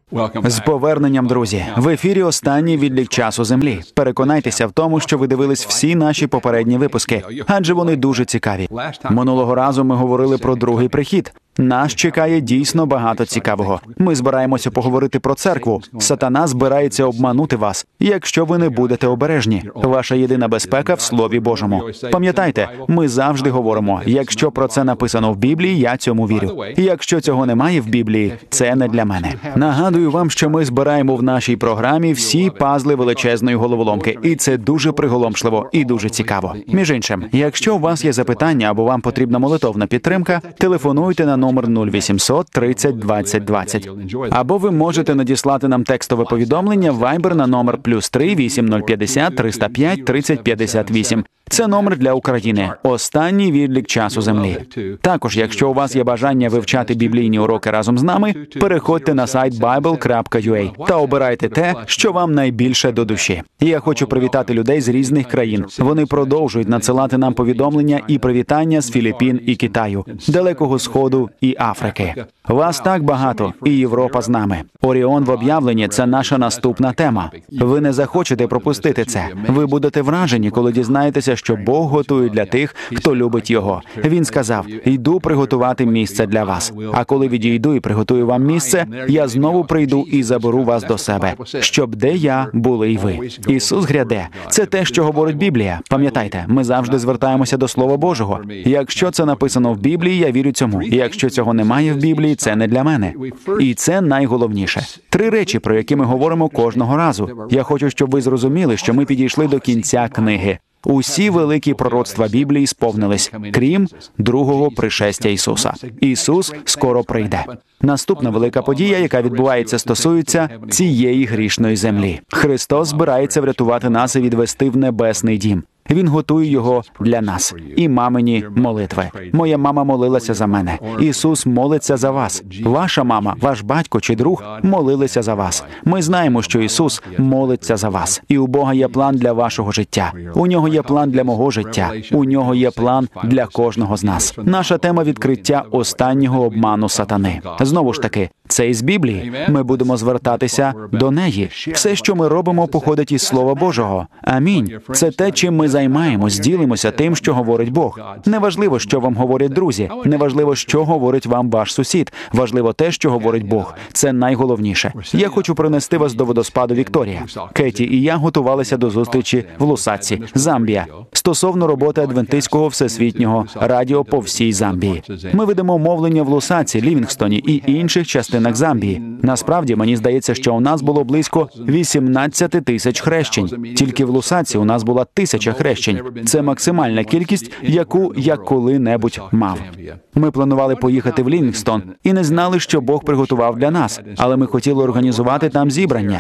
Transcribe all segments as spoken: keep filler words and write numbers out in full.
З поверненням, друзі! В ефірі останній відлік часу Землі. Переконайтеся в тому, що ви дивились всі наші попередні випуски, адже вони дуже цікаві. Минулого разу ми говорили про другий прихід. Нас чекає дійсно багато цікавого. Ми збираємося поговорити про церкву. Сатана збирається обманути вас, якщо ви не будете обережні. Ваша єдина безпека в Слові Божому. Пам'ятайте, ми завжди говоримо, якщо про це написано в Біблії, я цьому вірю. І якщо цього немає в Біблії, це не для мене. Нагадую вам, що ми збираємо в нашій програмі всі пазли величезної головоломки. І це дуже приголомшливо і дуже цікаво. Між іншим, якщо у вас є запитання або вам потрібна молитовна підтримка, телефонуйте на номер нуль вісімсот тридцять двадцять двадцять. Або ви можете надіслати нам текстове повідомлення в Viber на номер плюс три вісім нуль п'ятдесят триста п'ять тридцять п'ятдесят вісім. Це номер для України. Останній відлік часу Землі. Також, якщо у вас є бажання вивчати біблійні уроки разом з нами, переходьте на сайт байбл крапка ю а та обирайте те, що вам найбільше до душі. І я хочу привітати людей з різних країн. Вони продовжують надсилати нам повідомлення і привітання з Філіппін і Китаю, Далекого Сходу і Африки. Вас так багато, і Європа з нами. Оріон в об'явленні – це наша наступна тема. Ви не захочете пропустити це. Ви будете вражені, коли дізнаєтеся, що Бог готує для тих, хто любить Його. Він сказав: «Йду приготувати місце для вас. А коли відійду і приготую вам місце, я знову прийду і заберу вас до себе, щоб де я, були й ви». Ісус гряде. Це те, що говорить Біблія. Пам'ятайте, ми завжди звертаємося до Слова Божого. Якщо це написано в Біблії, я вірю цьому. І якщо цього немає в Біблії, це не для мене. І це найголовніше. Три речі, про які ми говоримо кожного разу. Я хочу, щоб ви зрозуміли, що ми підійшли до кінця книги. Усі великі пророцтва Біблії сповнились, крім другого пришестя Ісуса. Ісус скоро прийде. Наступна велика подія, яка відбувається, стосується цієї грішної землі. Христос збирається врятувати нас і відвести в небесний дім. Він готує його для нас. І мамині молитви. Моя мама молилася за мене. Ісус молиться за вас. Ваша мама, ваш батько чи друг молилися за вас. Ми знаємо, що Ісус молиться за вас. І у Бога є план для вашого життя. У Нього є план для мого життя. У Нього є план для кожного з нас. Наша тема – відкриття останнього обману сатани. Знову ж таки, це із Біблії. Ми будемо звертатися до неї. Все, що ми робимо, походить із Слова Божого. Амінь. Це те, чим ми займаємось, ділимося тим, що говорить Бог. Неважливо, що вам говорять друзі. Неважливо, що говорить вам ваш сусід. Важливо те, що говорить Бог. Це найголовніше. Я хочу принести вас до водоспаду Вікторія. Кеті і я готувалися до зустрічі в Лусаці, Замбія, стосовно роботи адвентистського всесвітнього радіо по всій Замбії. Ми ведемо мовлення в Лусаці, Лівінгстоні і інших частинах Замбії. Насправді, мені здається, що у нас було близько вісімнадцять тисяч хрещень. Тільки в Лусаці у нас була тисяча хрещень. Це максимальна кількість, яку я коли-небудь мав. Ми планували поїхати в Лівінгстон і не знали, що Бог приготував для нас, але ми хотіли організувати там зібрання.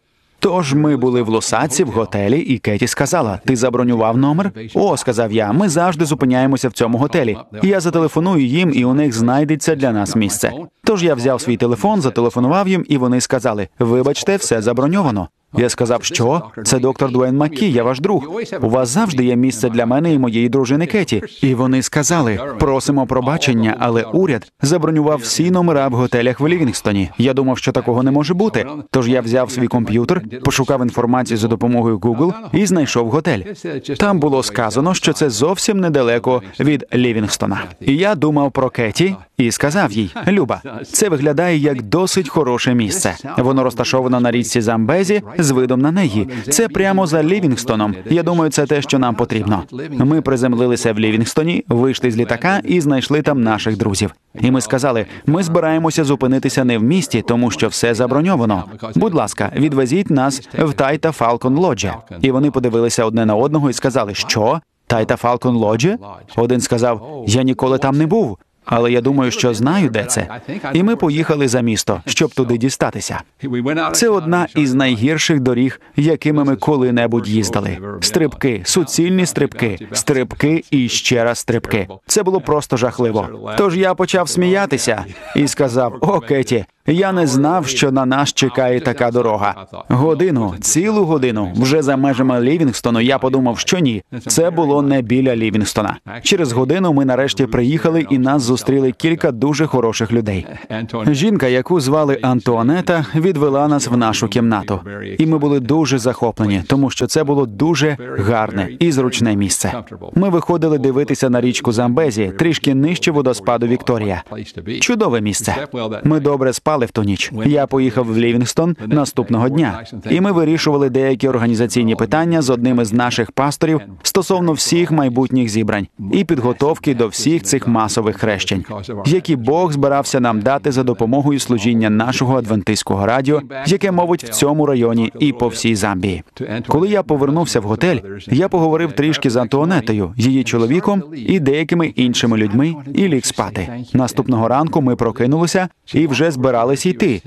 Тож ми були в Лусаці, в готелі, і Кеті сказала: «Ти забронював номер?» «О», – сказав я, – «ми завжди зупиняємося в цьому готелі. Я зателефоную їм, і у них знайдеться для нас місце». Тож я взяв свій телефон, зателефонував їм, і вони сказали: «Вибачте, все заброньовано». Я сказав: «Що? Це доктор Дуейн Маккі, я ваш друг. У вас завжди є місце для мене і моєї дружини Кеті». І вони сказали: «Просимо пробачення, але уряд забронював всі номера в готелях в Лівінгстоні». Я думав, що такого не може бути. Тож я взяв свій комп'ютер, пошукав інформацію за допомогою Google і знайшов готель. Там було сказано, що це зовсім недалеко від Лівінгстона. І я думав про Кеті і сказав їй: «Люба, це виглядає як досить хороше місце. Воно розташовано на річці Замбезі з видом на неї. Це прямо за Лівінгстоном. Я думаю, це те, що нам потрібно». Ми приземлилися в Лівінгстоні, вийшли з літака і знайшли там наших друзів. І ми сказали: «Ми збираємося зупинитися не в місті, тому що все заброньовано. Будь ласка, відвезіть нас в Тайта Фалкон Лоджі». І вони подивилися одне на одного і сказали: «Що? Тайта Фалкон Лоджі?» Один сказав: «Я ніколи там не був. Але я думаю, що знаю, де це». І ми поїхали за місто, щоб туди дістатися. Це одна із найгірших доріг, якими ми коли-небудь їздили. Стрибки, суцільні стрибки, стрибки і ще раз стрибки. Це було просто жахливо. Тож я почав сміятися і сказав: «О, Кеті, Я не знав, що на нас чекає така дорога. Годину, цілу годину, вже за межами Лівінгстону я подумав, що ні. Це було не біля Лівінгстона. Через годину ми нарешті приїхали і нас зустріли кілька дуже хороших людей. Жінка, яку звали Антуанета, відвела нас в нашу кімнату. І ми були дуже захоплені, тому що це було дуже гарне і зручне місце. Ми виходили дивитися на річку Замбезі, трішки нижче водоспаду Вікторія. Чудове місце. Ми добре спали в ту ніч. Я поїхав в Лівінгстон наступного дня. І ми вирішували деякі організаційні питання з одним із наших пасторів стосовно всіх майбутніх зібрань і підготовки до всіх цих масових хрещень, які Бог збирався нам дати за допомогою служіння нашого адвентистського радіо, яке мовить в цьому районі і по всій Замбії. Коли я повернувся в готель, я поговорив трішки з Антуанетою, її чоловіком і деякими іншими людьми і ліг спати. Наступного ранку ми прокинулися і вже збирались йти.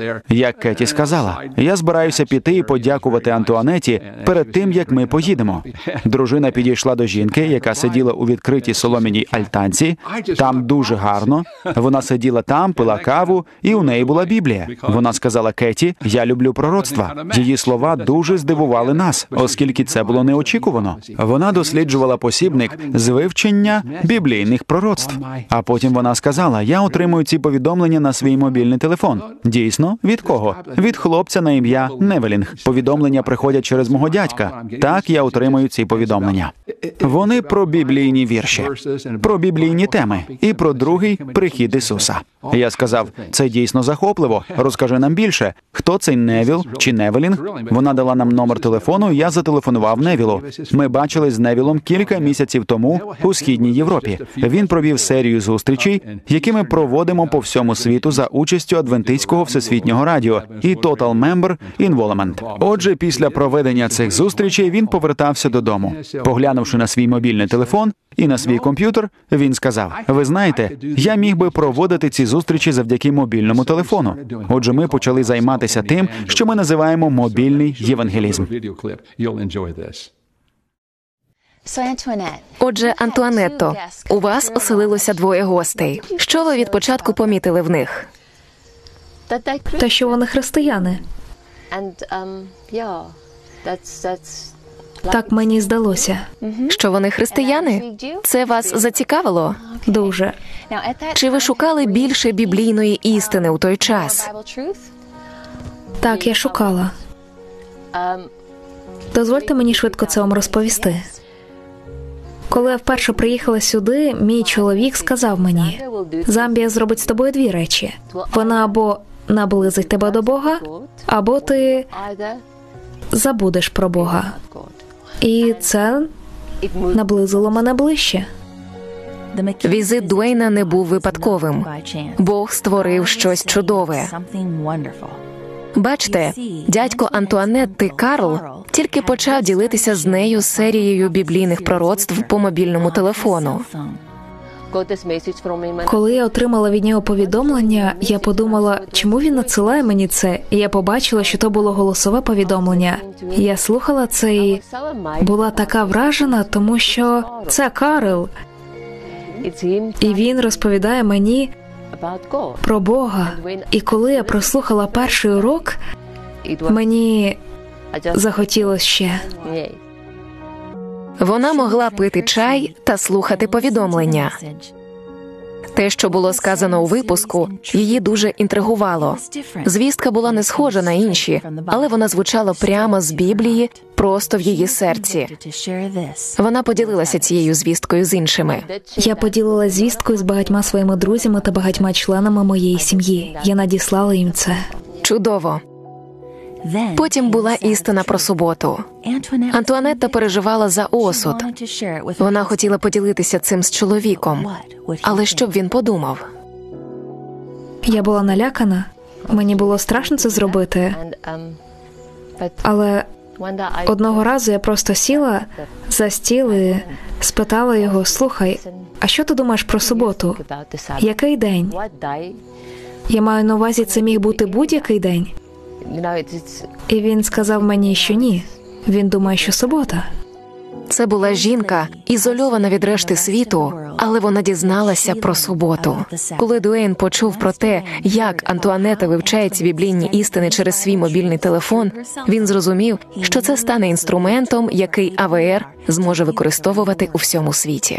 Як Кеті сказала, я збираюся піти і подякувати Антуанеті перед тим, як ми поїдемо. Дружина підійшла до жінки, яка сиділа у відкритій солом'яній альтанці. Там дуже гарно. Вона сиділа там, пила каву, і у неї була Біблія. Вона сказала Кеті, я люблю пророцтва. Її слова дуже здивували нас, оскільки це було неочікувано. Вона досліджувала посібник з вивчення біблійних пророцтв. А потім вона сказала, я отримую ці повідомлення на свій мобільний телефон. Дійсно? Від кого? Від хлопця на ім'я Невелінг. Повідомлення приходять через мого дядька. Так, я отримую ці повідомлення. Вони про біблійні вірші, про біблійні теми і про другий прихід Ісуса. Я сказав, це дійсно захопливо. Розкажи нам більше. Хто цей Невіл чи Невелінг? Вона дала нам номер телефону, і я зателефонував Невілу. Ми бачились з Невілом кілька місяців тому у Східній Європі. Він провів серію зустрічей, які ми проводимо по всьому світу за участю Адвентистського всесвітнього радіо і Total Member Involvement. Отже, після проведення цих зустрічей він повертався додому. Поглянувши на свій мобільний телефон і на свій комп'ютер, він сказав, ви знаєте, я міг би проводити ці зустрічі завдяки мобільному телефону. Отже, ми почали займатися тим, що ми називаємо мобільний євангелізм. Отже, Антуанетто, у вас оселилося двоє гостей. Що ви від початку помітили в них? Те, що вони християни. Так мені здалося. Що вони християни? Це вас зацікавило? Дуже. Чи ви шукали більше біблійної істини у той час? Так, я шукала. Дозвольте мені швидко це вам розповісти. Коли я вперше приїхала сюди, мій чоловік сказав мені, Замбія зробить з тобою дві речі. Вона або наблизить тебе до Бога, або ти забудеш про Бога. І це наблизило мене ближче. Візит Дуейна не був випадковим. Бог створив щось чудове. Бачте, дядько Антуанетти Карл тільки почав ділитися з нею серією біблійних пророцтв по мобільному телефону. Коли я отримала від нього повідомлення, я подумала, чому він надсилає мені це? І я побачила, що то було голосове повідомлення. Я слухала це і була така вражена, тому що це Карл. І він розповідає мені про Бога. І коли я прослухала перший урок, мені захотілося ще. Вона могла пити чай та слухати повідомлення. Те, що було сказано у випуску, її дуже інтригувало. Звістка була не схожа на інші, але вона звучала прямо з Біблії, просто в її серці. Вона поділилася цією звісткою з іншими. Я поділилася звісткою з багатьма своїми друзями та багатьма членами моєї сім'ї. Я надіслала їм це. Чудово. Потім була істина про суботу. Антуанетта переживала за осуд. Вона хотіла поділитися цим з чоловіком. Але що б він подумав? Я була налякана. Мені було страшно це зробити. Але одного разу я просто сіла за стіл і спитала його, слухай, а що ти думаєш про суботу? Який день? Я маю на увазі, це міг бути будь-який день. І він сказав мені, що ні. Він думає, що субота. Це була жінка, ізольована від решти світу, але вона дізналася про суботу. Коли Дуейн почув про те, як Антуанета вивчає ці біблійні істини через свій мобільний телефон, він зрозумів, що це стане інструментом, який А В Р зможе використовувати у всьому світі.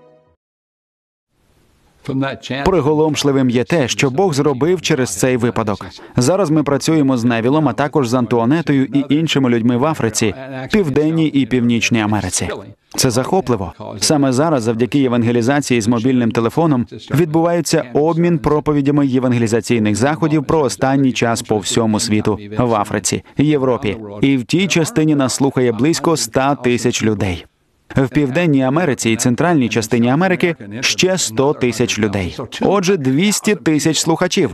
Приголомшливим є те, що Бог зробив через цей випадок. Зараз ми працюємо з Невілом, а також з Антуанетою і іншими людьми в Африці, Південній і Північній Америці. Це захопливо. Саме зараз, завдяки євангелізації з мобільним телефоном, відбувається обмін проповідями євангелізаційних заходів про останній час по всьому світу, в Африці, Європі. І в тій частині нас слухає близько ста тисяч людей. В Південній Америці і центральній частині Америки ще сто тисяч людей. Отже, двісті тисяч слухачів.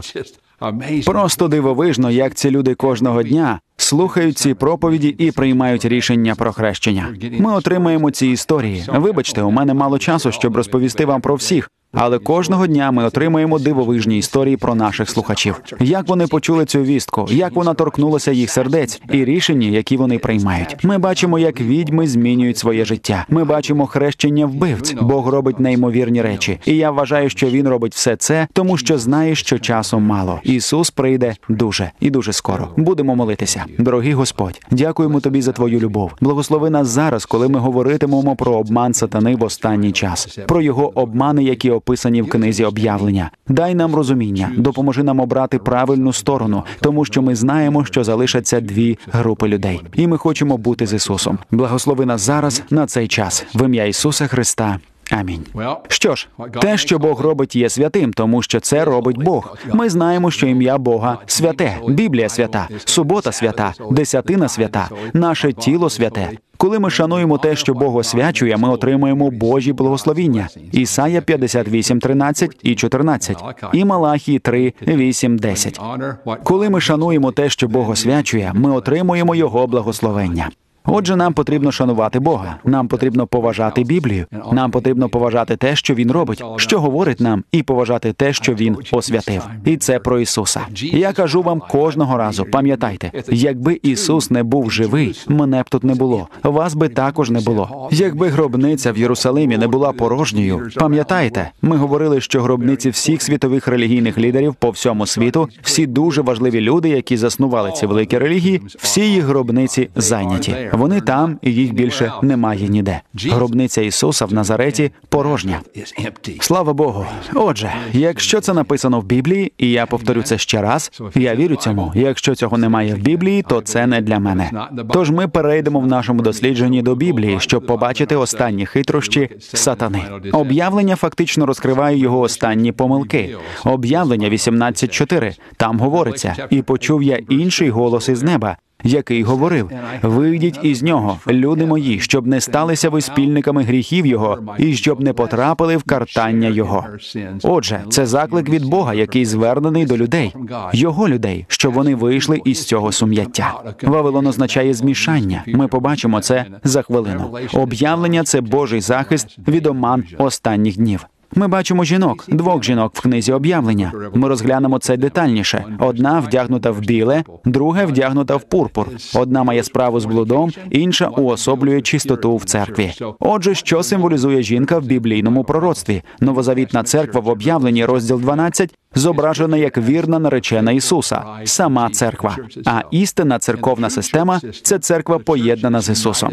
Просто дивовижно, як ці люди кожного дня слухають ці проповіді і приймають рішення про хрещення. Ми отримаємо ці історії. Вибачте, у мене мало часу, щоб розповісти вам про всіх. Але кожного дня ми отримуємо дивовижні історії про наших слухачів. Як вони почули цю вістку, як вона торкнулася їх сердець і рішення, які вони приймають. Ми бачимо, як відьми змінюють своє життя. Ми бачимо хрещення вбивць. Бог робить неймовірні речі. І я вважаю, що Він робить все це, тому що знає, що часу мало. Ісус прийде дуже і дуже скоро. Будемо молитися. Дорогий Господь, дякуємо Тобі за Твою любов. Благослови нас зараз, коли ми говоритимемо про обман сатани в останній час. Про його обмани, які описані в книзі Об'явлення. Дай нам розуміння, допоможи нам обрати правильну сторону, тому що ми знаємо, що залишаться дві групи людей. І ми хочемо бути з Ісусом. Благослови нас зараз на цей час. В ім'я Ісуса Христа. Амінь. Що ж, те, що Бог робить, є святим, тому що це робить Бог. Ми знаємо, що ім'я Бога – святе, Біблія свята, субота свята, десятина свята, наше тіло святе. Коли ми шануємо те, що Бог освячує, ми отримуємо Божі благословіння. Ісая п'ятдесят вісім, тринадцять і чотирнадцять. І Малахії три, вісім, десять. Коли ми шануємо те, що Бог освячує, ми отримуємо Його благословення. Отже, нам потрібно шанувати Бога, нам потрібно поважати Біблію, нам потрібно поважати те, що Він робить, що говорить нам, і поважати те, що Він освятив. І це про Ісуса. Я кажу вам кожного разу, пам'ятайте, якби Ісус не був живий, мене б тут не було, вас би також не було. Якби гробниця в Єрусалимі не була порожньою, пам'ятайте, ми говорили, що гробниці всіх світових релігійних лідерів по всьому світу, всі дуже важливі люди, які заснували ці великі релігії, всі їх гробниці зайняті. Вони там, і їх більше немає ніде. Гробниця Ісуса в Назареті порожня. Слава Богу. Отже, якщо це написано в Біблії, і я повторю це ще раз, я вірю цьому. Якщо цього немає в Біблії, то це не для мене. Тож ми перейдемо в нашому дослідженні до Біблії, щоб побачити останні хитрощі сатани. Об'явлення фактично розкриває його останні помилки. Об'явлення вісімнадцять чотири. Там говориться: «І почув я інший голос із неба, який говорив: вийдіть із нього, люди мої, щоб не сталися ви спільниками гріхів його, і щоб не потрапили в картання його». Отже, це заклик від Бога, який звернений до людей, його людей, щоб вони вийшли із цього сум'яття. Вавилон означає змішання. Ми побачимо це за хвилину. Об'явлення – це Божий захист від оман останніх днів. Ми бачимо жінок, двох жінок в книзі Об'явлення. Ми розглянемо це детальніше. Одна вдягнута в біле, друга вдягнута в пурпур. Одна має справу з блудом, інша уособлює чистоту в церкві. Отже, що символізує жінка в біблійному пророцтві? Новозавітна церква в Об'явленні, розділ дванадцять, зображена як вірна наречена Ісуса, сама церква. А істинна церковна система – це церква, поєднана з Ісусом.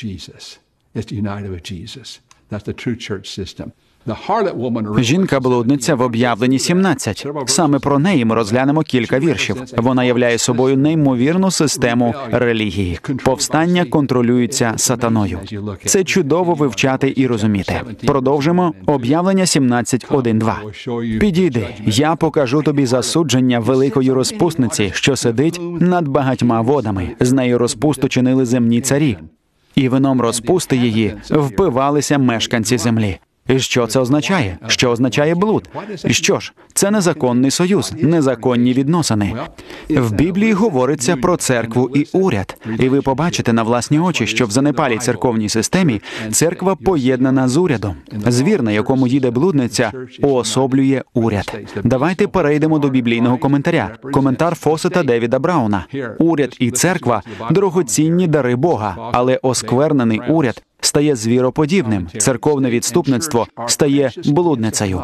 Жінка-блудниця в Об'явленні сімнадцять. Саме про неї ми розглянемо кілька віршів. Вона являє собою неймовірну систему релігії. Повстання контролюється сатаною. Це чудово вивчати і розуміти. Продовжимо. Об'явлення сімнадцять, один, два. «Підійди, я покажу тобі засудження великої розпусниці, що сидить над багатьма водами. З нею розпусту чинили земні царі. І вином розпусти її впивалися мешканці землі». І що це означає? Що означає блуд? І що ж? Це незаконний союз, незаконні відносини. В Біблії говориться про церкву і уряд. І ви побачите на власні очі, що в занепалій церковній системі церква поєднана з урядом. Звір, на якому їде блудниця, уособлює уряд. Давайте перейдемо до біблійного коментаря. Коментар Фосета Девіда Брауна. Уряд і церква – дорогоцінні дари Бога, але осквернений уряд стає звіроподібним. Церковне відступництво стає блудницею.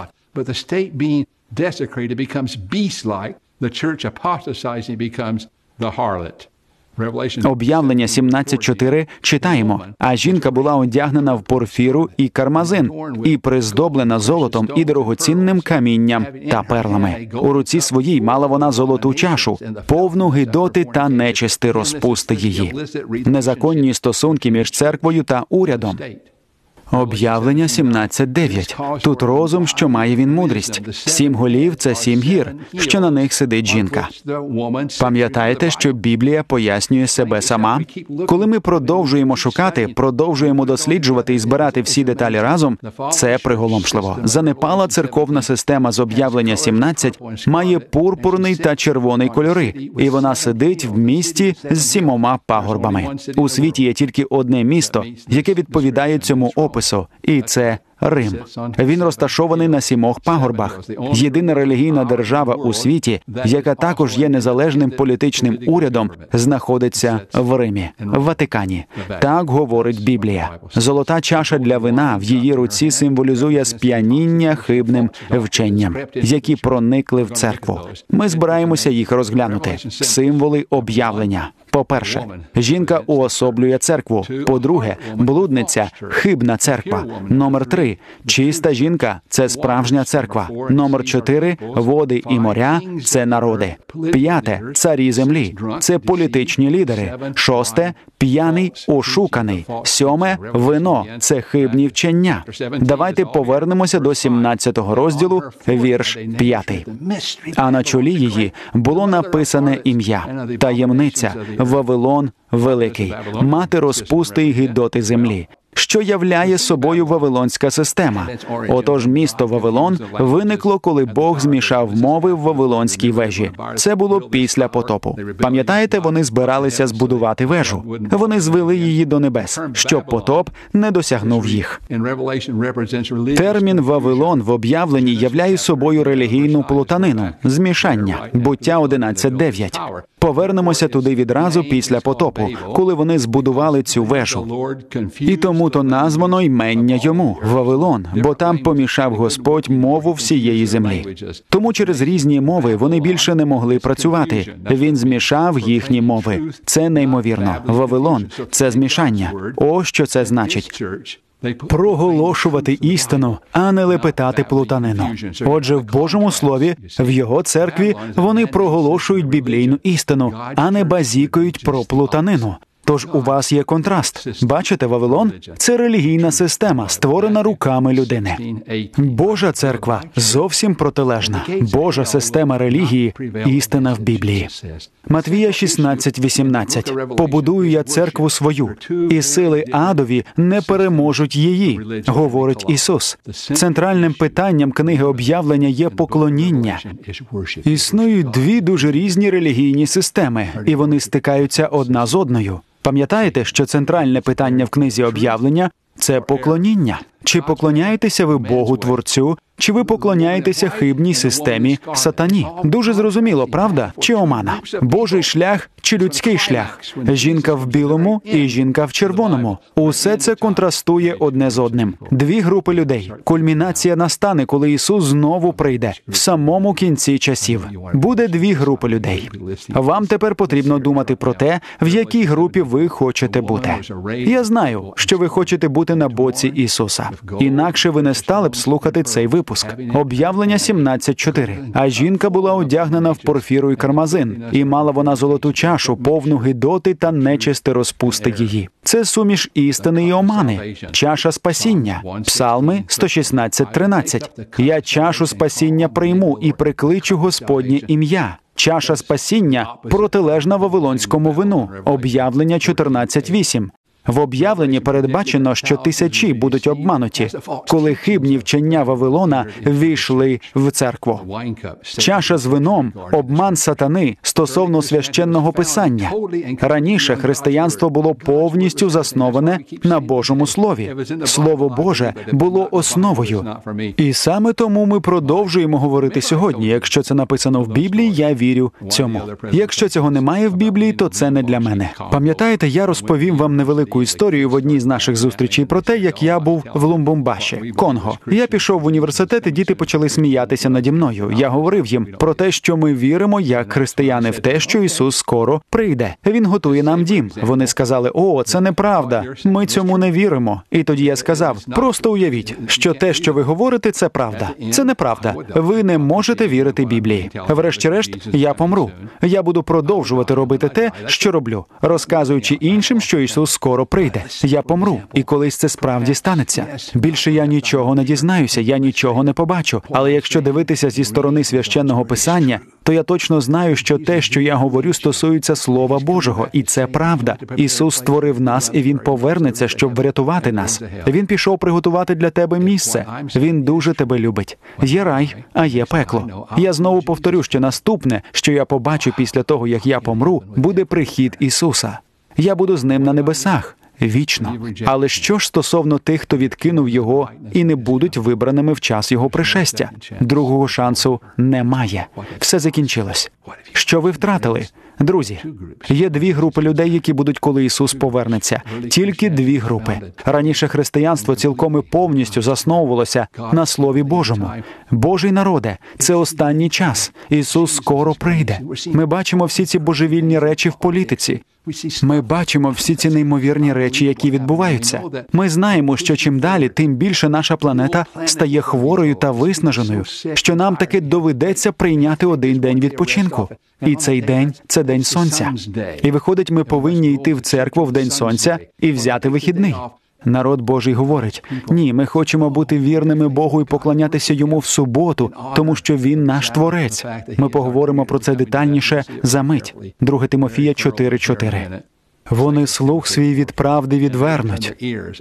Об'явлення сімнадцять чотири читаємо: «А жінка була одягнена в порфіру і кармазин, і приздоблена золотом і дорогоцінним камінням та перлами. У руці своїй мала вона золоту чашу, повну гидоти та нечисти розпусти її». Незаконні стосунки між церквою та урядом. Об'явлення сімнадцять дев'ять. Тут розум, що має він мудрість. Сім голів – це сім гір, що на них сидить жінка. Пам'ятаєте, що Біблія пояснює себе сама? Коли ми продовжуємо шукати, продовжуємо досліджувати і збирати всі деталі разом, це приголомшливо. Занепала церковна система з об'явлення сімнадцять має пурпурний та червоний кольори, і вона сидить в місті з сімома пагорбами. У світі є тільки одне місто, яке відповідає цьому опису. І це Рим. Він розташований на сімох пагорбах. Єдина релігійна держава у світі, яка також є незалежним політичним урядом, знаходиться в Римі, в Ватикані. Так говорить Біблія. Золота чаша для вина в її руці символізує сп'яніння хибним вченням, які проникли в церкву. Ми збираємося їх розглянути. Символи об'явлення. По-перше, жінка уособлює церкву. По-друге, блудниця – хибна церква. Номер три – чиста жінка – це справжня церква. Номер чотири – води і моря – це народи. П'яте – царі землі – це політичні лідери. Шосте – п'яний ошуканий. Сьоме – вино – це хибні вчення. Давайте повернемося до сімнадцятого розділу, вірш п'ятий. А на чолі її було написане ім'я, таємниця, Вавилон Великий, мати розпусти й гидоти землі. Що являє собою вавилонська система? Отож, місто Вавилон виникло, коли Бог змішав мови в Вавилонській вежі. Це було після потопу. Пам'ятаєте, вони збиралися збудувати вежу. Вони звели її до небес, щоб потоп не досягнув їх. Термін «Вавилон» в об'явленні являє собою релігійну плутанину, змішання. Буття одинадцять дев'ять. Повернемося туди відразу після потопу, коли вони збудували цю вежу. І тому-то названо ймення йому – Вавилон, бо там помішав Господь мову всієї землі. Тому через різні мови вони більше не могли працювати. Він змішав їхні мови. Це неймовірно. Вавилон – це змішання. Ось що це значить. Проголошувати істину, а не лепетати плутанину. Отже, в Божому Слові, в Його церкві, вони проголошують біблійну істину, а не базікають про плутанину. Тож у вас є контраст. Бачите, Вавилон – це релігійна система, створена руками людини. Божа церква зовсім протилежна. Божа система релігії – істина в Біблії. Матвія шістнадцять вісімнадцять. «Побудую я церкву свою, і сили адові не переможуть її», – говорить Ісус. Центральним питанням книги об'явлення є поклоніння. Існують дві дуже різні релігійні системи, і вони стикаються одна з одною. Пам'ятаєте, що центральне питання в книзі об'явлення – це поклоніння? Чи поклоняєтеся ви Богу-творцю, чи ви поклоняєтеся хибній системі сатані? Дуже зрозуміло, правда? Чи омана? Божий шлях чи людський шлях? Жінка в білому і жінка в червоному. Усе це контрастує одне з одним. Дві групи людей. Кульмінація настане, коли Ісус знову прийде, в самому кінці часів. Буде дві групи людей. Вам тепер потрібно думати про те, в якій групі ви хочете бути. Я знаю, що ви хочете бути на боці Ісуса. Інакше ви не стали б слухати цей випуск. Об'явлення сімнадцять чотири. «А жінка була одягнена в порфіру і кармазин, і мала вона золоту чашу, повну гидоти та нечисти розпусти її». Це суміш істини і омани. Чаша спасіння. Псалми сто шістнадцять тринадцять. «Я чашу спасіння прийму і прикличу Господнє ім'я». Чаша спасіння протилежна вавилонському вину. Об'явлення чотирнадцять вісім. В об'явленні передбачено, що тисячі будуть обмануті, коли хибні вчення Вавилона війшли в церкву. Чаша з вином – обман сатани стосовно священного писання. Раніше християнство було повністю засноване на Божому Слові. Слово Боже було основою. І саме тому ми продовжуємо говорити сьогодні. Якщо це написано в Біблії, я вірю цьому. Якщо цього немає в Біблії, то це не для мене. Пам'ятаєте, я розповім вам невелику коротку історію в одній з наших зустрічей про те, як я був в Лумбумбаші, Конго. Я пішов в університет, і діти почали сміятися наді мною. Я говорив їм про те, що ми віримо, як християни, в те, що Ісус скоро прийде. Він готує нам дім. Вони сказали: «О, це неправда, ми цьому не віримо». І тоді я сказав: «Просто уявіть, що те, що ви говорите, це правда. Це неправда. Ви не можете вірити Біблії. Врешті-решт, я помру. Я буду продовжувати робити те, що роблю, розказуючи іншим, що Ісус скоро прийде. Я помру, і колись це справді станеться. Більше я нічого не дізнаюся, я нічого не побачу. Але якщо дивитися зі сторони священного писання, то я точно знаю, що те, що я говорю, стосується Слова Божого, і це правда. Ісус створив нас, і Він повернеться, щоб врятувати нас. Він пішов приготувати для тебе місце. Він дуже тебе любить. Є рай, а є пекло. Я знову повторю, що наступне, що я побачу після того, як я помру, буде прихід Ісуса. Я буду з Ним на небесах. Вічно. Але що ж стосовно тих, хто відкинув Його і не будуть вибраними в час Його пришестя? Другого шансу немає. Все закінчилось. Що ви втратили? Друзі, є дві групи людей, які будуть, коли Ісус повернеться. Тільки дві групи. Раніше християнство цілком і повністю засновувалося на Слові Божому. Божий народе, це останній час. Ісус скоро прийде. Ми бачимо всі ці божевільні речі в політиці. Ми бачимо всі ці неймовірні речі, які відбуваються. Ми знаємо, що чим далі, тим більше наша планета стає хворою та виснаженою, що нам таки доведеться прийняти один день відпочинку. І цей день – це День Сонця. І виходить, ми повинні йти в церкву в День Сонця і взяти вихідний. Народ Божий говорить: «Ні, ми хочемо бути вірними Богу і поклонятися Йому в суботу, тому що Він наш Творець». Ми поговоримо про це детальніше за мить. Друге Тимофія чотири чотири. Вони слух свій від правди відвернуть,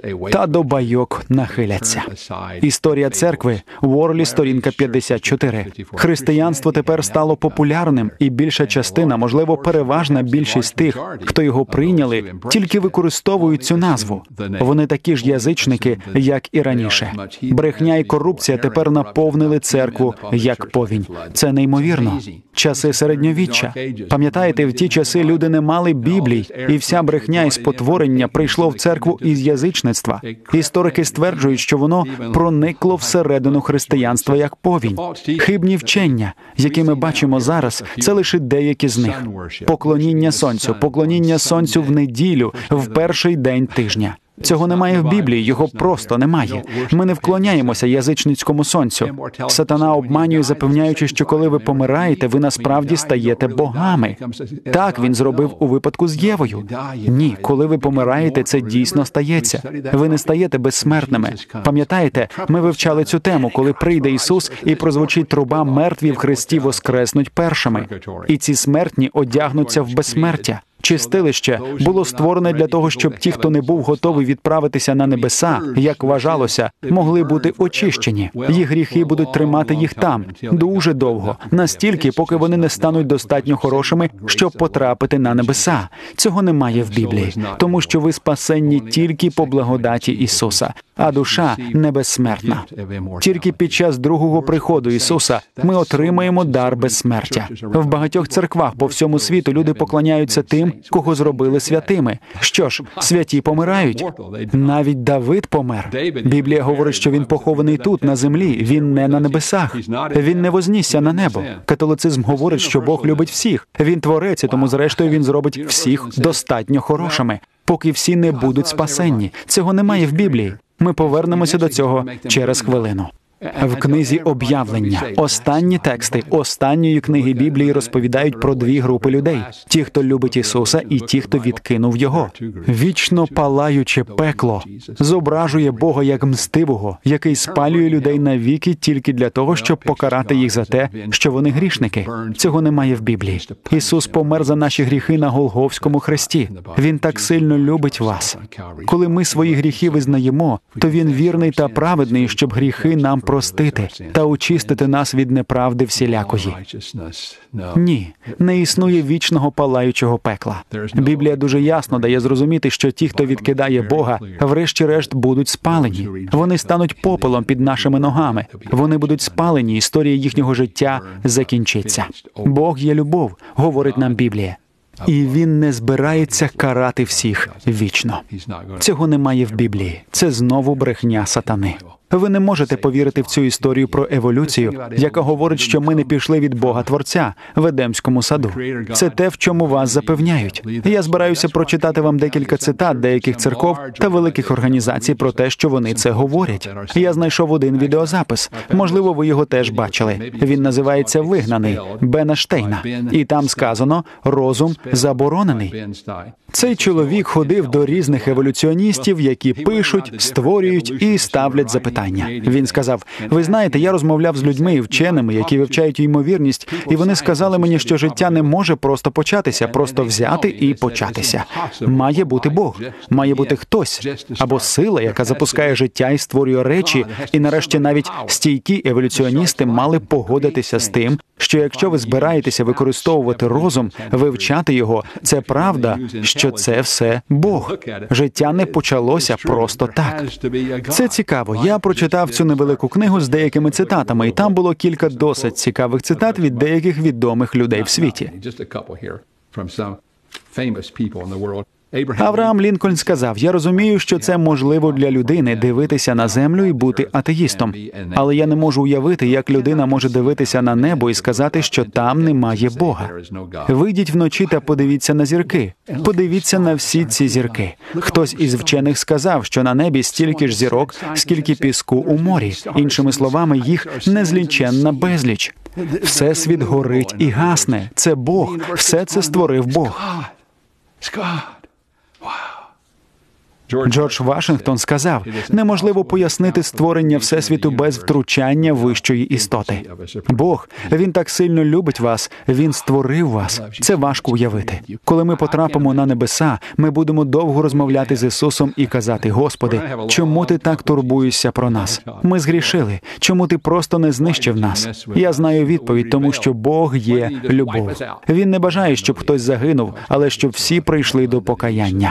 та до байок нахиляться. Історія церкви, Уорлі, сторінка п'ятдесят чотири. Християнство тепер стало популярним, і більша частина, можливо, переважна більшість тих, хто його прийняли, тільки використовують цю назву. Вони такі ж язичники, як і раніше. Брехня і корупція тепер наповнили церкву, як повінь. Це неймовірно. Часи середньовіччя. Пам'ятаєте, в ті часи люди не мали Біблій, і вся брехня і спотворення прийшло в церкву із язичництва. Історики стверджують, що воно проникло всередину християнства як повінь. Хибні вчення, які ми бачимо зараз, це лише деякі з них. Поклоніння сонцю, поклоніння сонцю в неділю, в перший день тижня. Цього немає в Біблії, його просто немає. Ми не вклоняємося язичницькому сонцю. Сатана обманює, запевняючи, що коли ви помираєте, ви насправді стаєте богами. Так він зробив у випадку з Євою. Ні, коли ви помираєте, це дійсно стається. Ви не стаєте безсмертними. Пам'ятаєте, ми вивчали цю тему, коли прийде Ісус і прозвучить труба, мертві в Христі воскреснуть першими. І ці смертні одягнуться в безсмертя. Чистилище було створене для того, щоб ті, хто не був готовий відправитися на небеса, як вважалося, могли бути очищені. Їх гріхи будуть тримати їх там дуже довго, настільки, поки вони не стануть достатньо хорошими, щоб потрапити на небеса. Цього немає в Біблії, тому що ви спасенні тільки по благодаті Ісуса, а душа не безсмертна. Тільки під час другого приходу Ісуса ми отримаємо дар безсмертя. В багатьох церквах по всьому світу люди поклоняються тим, кого зробили святими. Що ж, святі помирають. Навіть Давид помер. Біблія говорить, що він похований тут, на землі, він не на небесах. Він не вознісся на небо. Католицизм говорить, що Бог любить всіх. Він творець, і тому зрештою він зробить всіх достатньо хорошими, поки всі не будуть спасенні. Цього немає в Біблії. Ми повернемося до цього через хвилину. В книзі «Об'явлення» останні тексти останньої книги Біблії розповідають про дві групи людей. Ті, хто любить Ісуса, і ті, хто відкинув Його. Вічно палаюче пекло зображує Бога як мстивого, який спалює людей навіки тільки для того, щоб покарати їх за те, що вони грішники. Цього немає в Біблії. Ісус помер за наші гріхи на Голгофському хресті. Він так сильно любить вас. Коли ми свої гріхи визнаємо, то Він вірний та праведний, щоб гріхи нам простити та очистити нас від неправди всілякої. Ні, не існує вічного палаючого пекла. Біблія дуже ясно дає зрозуміти, що ті, хто відкидає Бога, врешті-решт будуть спалені. Вони стануть попелом під нашими ногами. Вони будуть спалені, історія їхнього життя закінчиться. Бог є любов, говорить нам Біблія. І він не збирається карати всіх вічно. Цього немає в Біблії. Це знову брехня сатани. Ви не можете повірити в цю історію про еволюцію, яка говорить, що ми не пішли від Бога-творця в Едемському саду. Це те, в чому вас запевняють. Я збираюся прочитати вам декілька цитат деяких церков та великих організацій про те, що вони це говорять. Я знайшов один відеозапис. Можливо, ви його теж бачили. Він називається «Вигнаний» Бена Штейна. І там сказано «Розум заборонений». Цей чоловік ходив до різних еволюціоністів, які пишуть, створюють і ставлять запитання. Він сказав, ви знаєте, я розмовляв з людьми і вченими, які вивчають ймовірність, і вони сказали мені, що життя не може просто початися, просто взяти і початися. Має бути Бог, має бути хтось, або сила, яка запускає життя і створює речі, і нарешті навіть стійкі еволюціоністи мали погодитися з тим, що якщо ви збираєтеся використовувати розум, вивчати його, це правда, що це все Бог. Життя не почалося просто так. Це цікаво. Я прочитав цю невелику книгу з деякими цитатами, і там було кілька досить цікавих цитат від деяких відомих людей в світі. Авраам Лінкольн сказав, я розумію, що це можливо для людини дивитися на землю і бути атеїстом. Але я не можу уявити, як людина може дивитися на небо і сказати, що там немає Бога. Вийдіть вночі та подивіться на зірки. Подивіться на всі ці зірки. Хтось із вчених сказав, що на небі стільки ж зірок, скільки піску у морі. Іншими словами, їх незліченна безліч. Всесвіт горить і гасне. Це Бог. Все це створив Бог. Джордж Вашингтон сказав, неможливо пояснити створення Всесвіту без втручання вищої істоти. Бог, Він так сильно любить вас, Він створив вас. Це важко уявити. Коли ми потрапимо на небеса, ми будемо довго розмовляти з Ісусом і казати, Господи, чому Ти так турбуєшся про нас? Ми згрішили. Чому Ти просто не знищив нас? Я знаю відповідь, тому що Бог є любов. Він не бажає, щоб хтось загинув, але щоб всі прийшли до покаяння.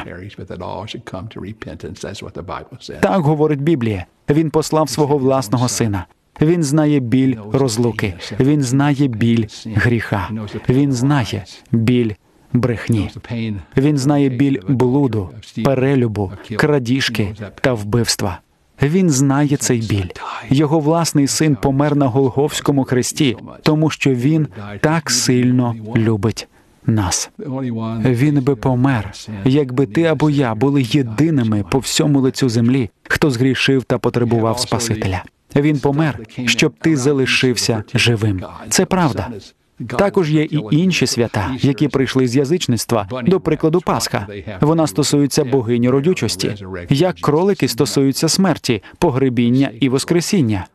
Так говорить Біблія. Він послав свого власного сина. Він знає біль розлуки. Він знає біль гріха. Він знає біль брехні. Він знає біль блуду, перелюбу, крадіжки та вбивства. Він знає цей біль. Його власний син помер на Голгофському хресті, тому що він так сильно любить нас. Він би помер, якби ти або я були єдиними по всьому лицю землі, хто згрішив та потребував Спасителя. Він помер, щоб ти залишився живим. Це правда. Також є і інші свята, які прийшли з язичництва, до прикладу Пасха. Вона стосується богині родючості, як кролики стосуються смерті, погребіння і воскресіння.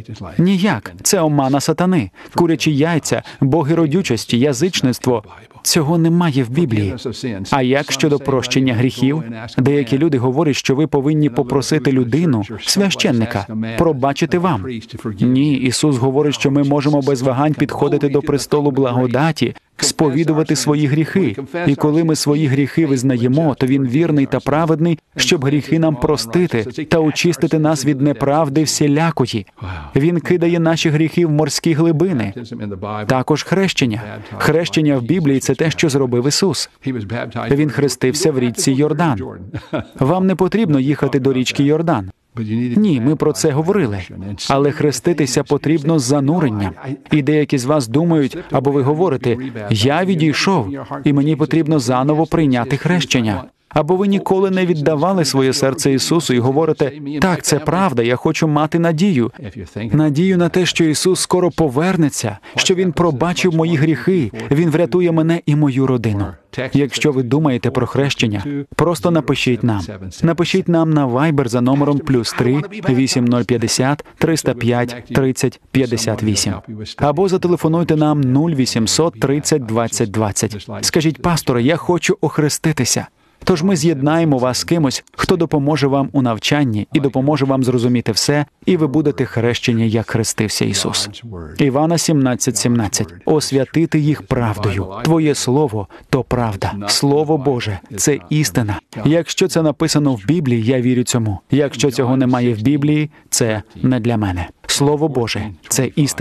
Ніяк. Це омана сатани. Курячі яйця, боги родючості, язичництво. Цього немає в Біблії. А як щодо прощення гріхів? Деякі люди говорять, що ви повинні попросити людину, священника, пробачити вам. Ні, Ісус говорить, що ми можемо без вагань підходити до престолу благодаті, сповідувати свої гріхи. І коли ми свої гріхи визнаємо, то Він вірний та праведний, щоб гріхи нам простити та очистити нас від неправди всілякої. Він кидає наші гріхи в морські глибини. Також хрещення. Хрещення в Біблії – це те, що зробив Ісус. Він хрестився в річці Йордан. Вам не потрібно їхати до річки Йордан. Ні, ми про це говорили. Але хреститися потрібно з зануренням. І деякі з вас думають, або ви говорите, «Я відійшов, і мені потрібно заново прийняти хрещення». Або ви ніколи не віддавали своє серце Ісусу і говорите, «Так, це правда, я хочу мати надію». Надію на те, що Ісус скоро повернеться, що Він пробачив мої гріхи, Він врятує мене і мою родину. Якщо ви думаєте про хрещення, просто напишіть нам. Напишіть нам на Viber за номером плюс три вісім нуль п'ятдесят триста п'ять тридцять п'ятдесят вісім. Або зателефонуйте нам нуль вісімсот тридцять двадцять двадцять. Скажіть, пасторе, я хочу охреститися. Тож ми з'єднаємо вас з кимось, хто допоможе вам у навчанні і допоможе вам зрозуміти все, і ви будете хрещені, як хрестився Ісус. Івана сімнадцять сімнадцять. «Освятити їх правдою. Твоє слово – то правда. Слово Боже – це істина». Якщо це написано в Біблії, я вірю цьому. Якщо цього немає в Біблії, це не для мене. Слово Боже – це істина.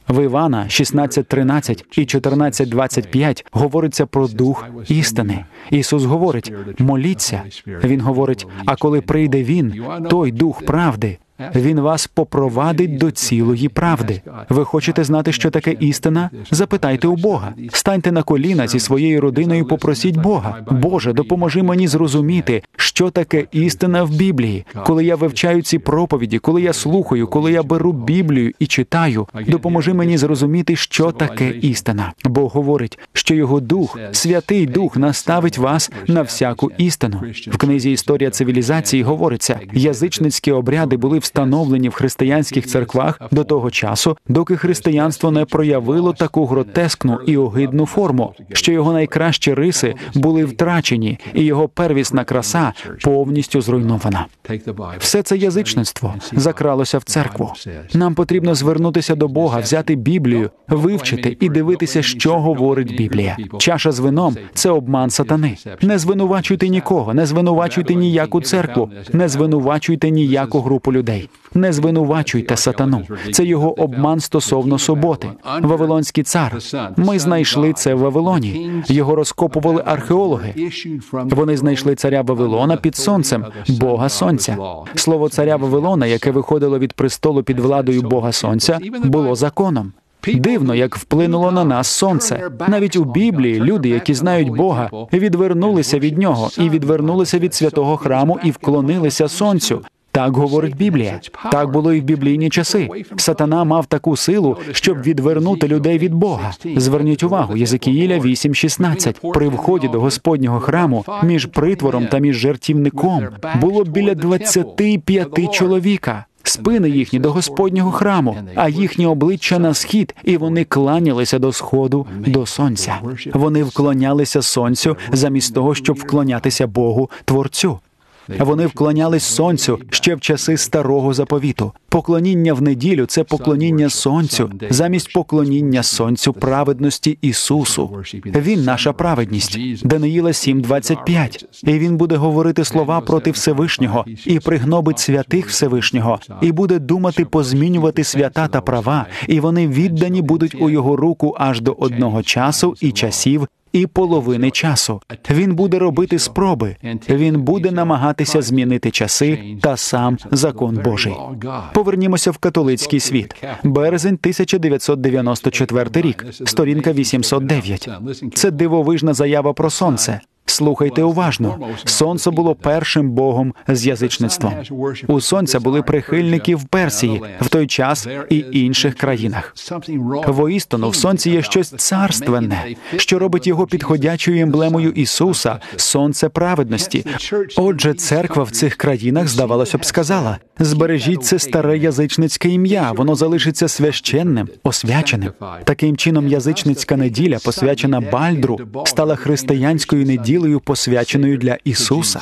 В Івана шістнадцять тринадцять і чотирнадцять двадцять п'ять говориться про дух істини. Ісус говорить: моліться. Він говорить: а коли прийде Він, той дух правди, Він вас попровадить до цілої правди. Ви хочете знати, що таке істина? Запитайте у Бога. Станьте на коліна зі своєю родиною, попросіть Бога: Боже, допоможи мені зрозуміти, що таке істина в Біблії. Коли я вивчаю ці проповіді, коли я слухаю, коли я беру Біблію і читаю, допоможи мені зрозуміти, що таке істина. Бог говорить, що Його Дух, Святий Дух, наставить вас на всяку істину. В книзі «Історія цивілізації» говориться: язичницькі обряди були встановлені в християнських церквах до того часу, доки християнство не проявило таку гротескну і огидну форму, що його найкращі риси були втрачені, і його первісна краса повністю зруйнована. Все це язичництво закралося в церкву. Нам потрібно звернутися до Бога, взяти Біблію, вивчити і дивитися, що говорить Біблія. Чаша з вином – це обман сатани. Не звинувачуйте нікого, не звинувачуйте ніяку церкву, не звинувачуйте ніяку групу людей. Не звинувачуйте сатану. Це його обман стосовно суботи. Вавилонський цар. Ми знайшли це в Вавилоні. Його розкопували археологи. Вони знайшли царя Вавилона під сонцем, Бога Сонця. Слово царя Вавилона, яке виходило від престолу під владою Бога Сонця, було законом. Дивно, як вплинуло на нас сонце. Навіть у Біблії люди, які знають Бога, відвернулися від Нього і відвернулися від святого храму і вклонилися сонцю. Так говорить Біблія. Так було і в біблійні часи. Сатана мав таку силу, щоб відвернути людей від Бога. Зверніть увагу, Єзекіїля вісім шістнадцять. При вході до Господнього храму між притвором та між жертівником було біля двадцяти п'яти чоловіка. Спини їхні до Господнього храму, а їхні обличчя на схід, і вони кланялися до сходу, до сонця. Вони вклонялися сонцю замість того, щоб вклонятися Богу, Творцю. Вони вклонялись сонцю ще в часи Старого Заповіту. Поклоніння в неділю – це поклоніння сонцю, замість поклоніння сонцю праведності Ісусу. Він – наша праведність. Даниїла сім двадцять п'ять. І Він буде говорити слова проти Всевишнього, і пригнобить святих Всевишнього, і буде думати позмінювати свята та права, і вони віддані будуть у Його руку аж до одного часу і часів, і половини часу. Він буде робити спроби. Він буде намагатися змінити часи та сам закон Божий. Повернімося в католицький світ. Березень тисяча дев'ятсот дев'яносто четвертий рік, сторінка вісімсот дев'ять. Це дивовижна заява про сонце. Слухайте уважно. Сонце було першим богом з язичництвом. У сонця були прихильники в Персії, в той час і інших країнах. Воістину, в сонці є щось царственне, що робить його підходячою емблемою Ісуса, сонце праведності. Отже, церква в цих країнах, здавалося б, сказала: збережіть це старе язичницьке ім'я, воно залишиться священним, освяченим. Таким чином, язичницька неділя, посвячена Бальдру, стала християнською неділею, посвяченою для Ісуса.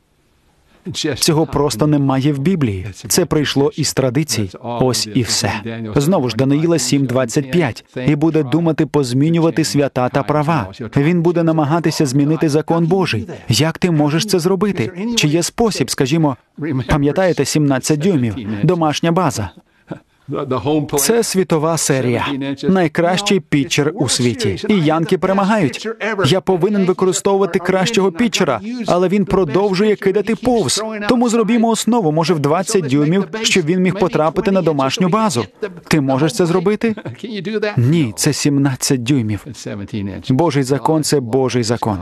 Цього просто немає в Біблії. Це прийшло із традицій. Ось і все. Знову ж Даниїла сім двадцять п'ять. І буде думати позмінювати свята та права. Він буде намагатися змінити закон Божий. Як ти можеш це зробити? Чи є спосіб, скажімо, пам'ятаєте, сімнадцять дюймів, домашня база? Це світова серія. Найкращий пітчер у світі. І янки перемагають. Я повинен використовувати кращого пітчера, але він продовжує кидати повз. Тому зробімо основу, може, в двадцять дюймів, щоб він міг потрапити на домашню базу. Ти можеш це зробити? Ні, це сімнадцять дюймів. Божий закон – це Божий закон.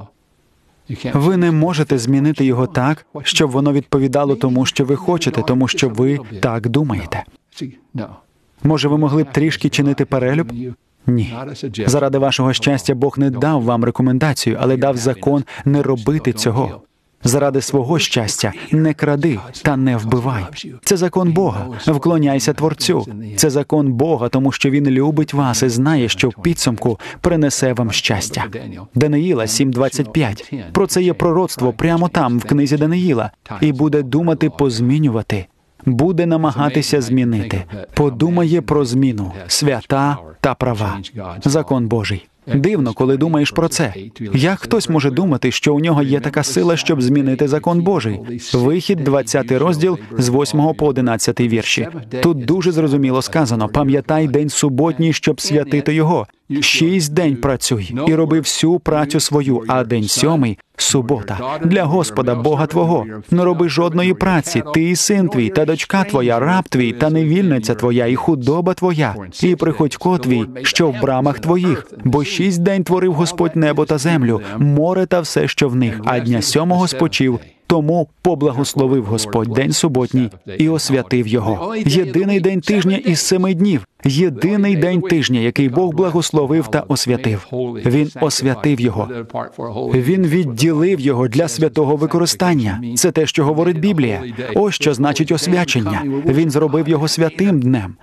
Ви не можете змінити його так, щоб воно відповідало тому, що ви хочете, тому що ви так думаєте. Може, ви могли б трішки чинити перелюб? Ні. Заради вашого щастя Бог не дав вам рекомендацію, але дав закон не робити цього. Заради свого щастя не кради та не вбивай. Це закон Бога. Вклоняйся Творцю. Це закон Бога, тому що Він любить вас і знає, що в підсумку принесе вам щастя. Даниїла сім двадцять п'ять. Про це є пророцтво прямо там, в книзі Даниїла. І буде думати позмінювати. Буде намагатися змінити. Подумає про зміну, свята та права. Закон Божий. Дивно, коли думаєш про це. Як хтось може думати, що у нього є така сила, щоб змінити закон Божий? Вихід, двадцятий розділ, з восьмого по одинадцятий вірші. Тут дуже зрозуміло сказано: «Пам'ятай день суботній, щоб святити його. Шість день працюй і роби всю працю свою, а день сьомий – субота, для Господа Бога твого. Не роби жодної праці, ти і син твій, та дочка твоя, раб твій, та невільниця твоя, і худоба твоя, і приходько твій, що в брамах твоїх. Бо шість день творив Господь небо та землю, море та все, що в них, а дня сьомого спочив. Тому поблагословив Господь день суботній і освятив його». Єдиний день тижня із семи днів. Єдиний день тижня, який Бог благословив та освятив. Він освятив його. Він відділив його для святого використання. Це те, що говорить Біблія. Ось що значить освячення. Він зробив його святим днем.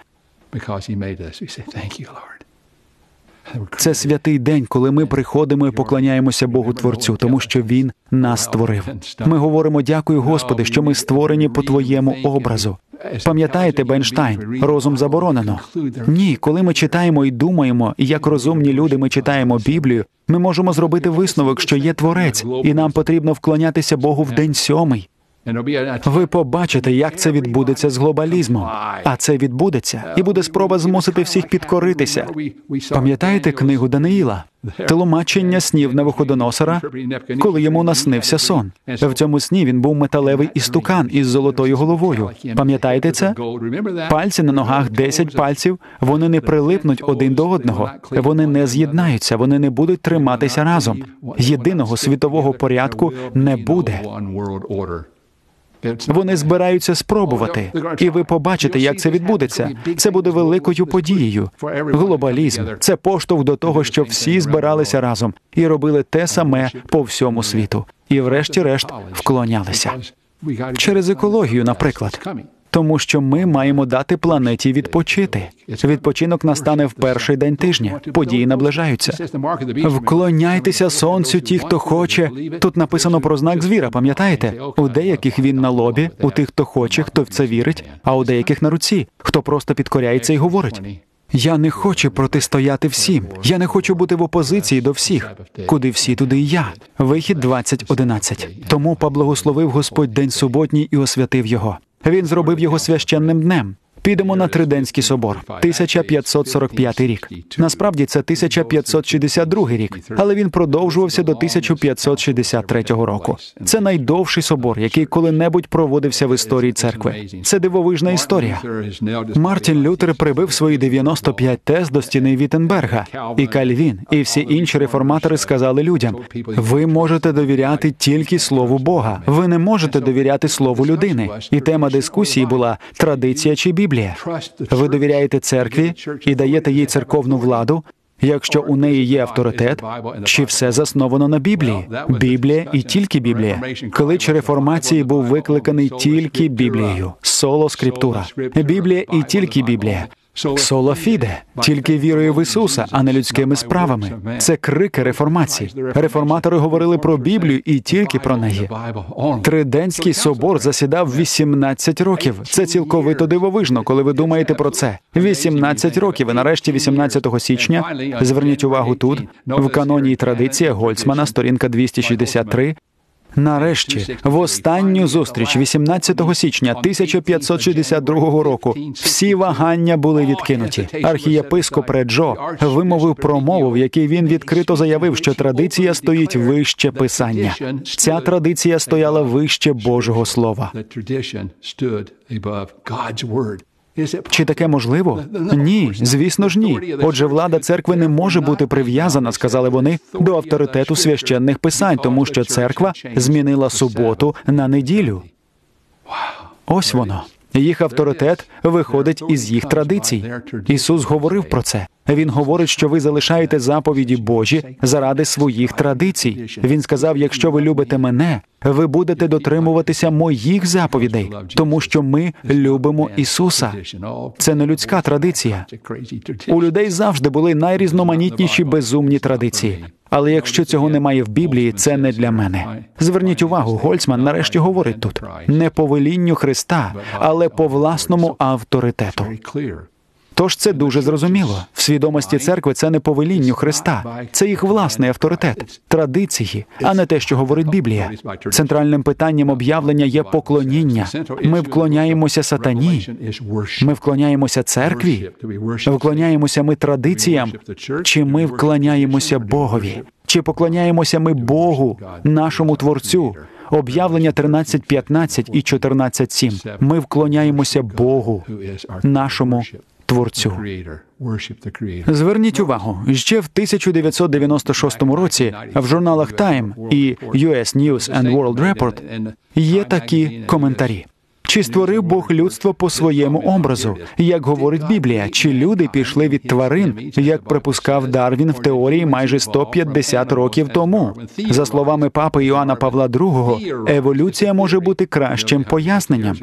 Це святий день, коли ми приходимо і поклоняємося Богу Творцю, тому що Він нас створив. Ми говоримо: «Дякую, Господи, що ми створені по Твоєму образу». Пам'ятаєте Бенштайн? «Розум заборонено». Ні, коли ми читаємо і думаємо, і як розумні люди ми читаємо Біблію, ми можемо зробити висновок, що є Творець, і нам потрібно вклонятися Богу в день сьомий. Ви побачите, як це відбудеться з глобалізмом. А це відбудеться, і буде спроба змусити всіх підкоритися. Пам'ятаєте книгу Даниїла? Тлумачення снів Навуходоносора, коли йому наснився сон. В цьому сні він був металевий істукан із золотою головою. Пам'ятаєте це? Пальці на ногах, десять пальців, вони не прилипнуть один до одного. Вони не з'єднаються, вони не будуть триматися разом. Єдиного світового порядку не буде. Вони збираються спробувати, і ви побачите, як це відбудеться. Це буде великою подією. Глобалізм – це поштовх до того, щоб всі збиралися разом і робили те саме по всьому світу. І врешті-решт вклонялися. Через екологію, наприклад. Тому що ми маємо дати планеті відпочити. Відпочинок настане в перший день тижня. Події наближаються. Вклоняйтеся сонцю ті, хто хоче. Тут написано про знак звіра, пам'ятаєте? У деяких він на лобі, у тих, хто хоче, хто в це вірить, а у деяких на руці, хто просто підкоряється і говорить: «Я не хочу протистояти всім. Я не хочу бути в опозиції до всіх. Куди всі, туди і я». Вихід двадцять одинадцять. Тому поблагословив Господь день суботній і освятив його. Він зробив його священним днем. Підемо на Триденський собор, тисяча п'ятсот сорок п'ятий рік. Насправді це тисяча п'ятсот шістдесят другий рік, але він продовжувався до тисяча п'ятсот шістдесят третього року. Це найдовший собор, який коли-небудь проводився в історії церкви. Це дивовижна історія. Мартін Лютер прибив свої дев'яносто п'ять тез до стіни Віттенберга. І Кальвін, і всі інші реформатори сказали людям: «Ви можете довіряти тільки Слову Бога. Ви не можете довіряти Слову людини». І тема дискусії була «Традиція чи Біблія?». Ви довіряєте церкві і даєте їй церковну владу, якщо у неї є авторитет, чи все засновано на Біблії? Біблія і тільки Біблія. Клич реформації був викликаний тільки Біблією. Соло скриптура. Біблія і тільки Біблія. Соло фіде, тільки вірою в Ісуса, а не людськими справами. Це крики реформації. Реформатори говорили про Біблію і тільки про неї. Триденський собор засідав вісімнадцять років. Це цілковито дивовижно, коли ви думаєте про це. вісімнадцять років, і нарешті вісімнадцятого січня, зверніть увагу тут, в каноні і традиція Гольцмана, сторінка двісті шістдесят три, нарешті, в останню зустріч вісімнадцятого січня тисяча п'ятсот шістдесят другого року всі вагання були відкинуті. Архієпископ Реджо вимовив промову, в якій він відкрито заявив, що традиція стоїть вище Писання. Ця традиція стояла вище Божого Слова. Чи таке можливо? Ні, звісно ж ні. Отже, влада церкви не може бути прив'язана, сказали вони, до авторитету священних писань, тому що церква змінила суботу на неділю. Ось воно. Їх авторитет виходить із їх традицій. Ісус говорив про це. Він говорить, що ви залишаєте заповіді Божі заради своїх традицій. Він сказав: якщо ви любите мене, ви будете дотримуватися моїх заповідей, тому що ми любимо Ісуса. Це не людська традиція. У людей завжди були найрізноманітніші безумні традиції. Але якщо цього немає в Біблії, це не для мене. Зверніть увагу, Гольцман нарешті говорить тут. Не по велінню Христа, але по власному авторитету. Тож це дуже зрозуміло. В свідомості церкви це не повелінню Христа. Це їх власний авторитет, традиції, а не те, що говорить Біблія. Центральним питанням об'явлення є поклоніння. Ми вклоняємося сатані, ми вклоняємося церкві, вклоняємося ми традиціям, чи ми вклоняємося Богові? Чи поклоняємося ми Богу, нашому Творцю? Об'явлення тринадцять п'ятнадцять і чотирнадцять сім. Ми вклоняємося Богу, нашому Творцю. Зверніть увагу, ще в тисяча дев'ятсот дев'яносто шостому році в журналах Time і ю ес News and World Report є такі коментарі. Чи створив Бог людство по своєму образу? Як говорить Біблія, чи люди пішли від тварин, як припускав Дарвін в теорії майже сто п'ятдесят років тому? За словами папи Іоанна Павла другого, еволюція може бути кращим поясненням.